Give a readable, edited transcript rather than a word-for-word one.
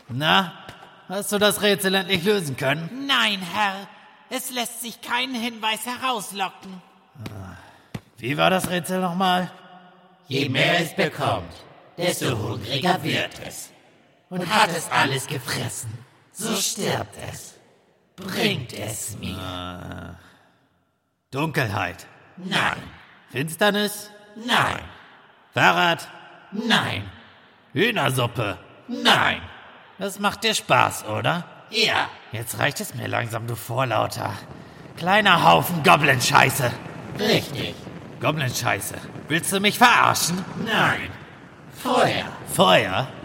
Na, hast du das Rätsel endlich lösen können? Nein, Herr. Es lässt sich kein Hinweis herauslocken. Wie war das Rätsel nochmal? Je mehr es bekommt, desto hungriger wird es. Und hat es alles gefressen, so stirbt es. Bringt es mir. Dunkelheit. Nein, Finsternis. nein, Fahrrad. nein, Hühnersuppe. nein. Das macht dir Spaß, oder? Ja, Jetzt reicht es mir langsam, du Vorlauter. Kleiner Haufen Goblin-Scheiße. richtig. Goblin-Scheiße. Willst du mich verarschen? Nein. Feuer. Feuer?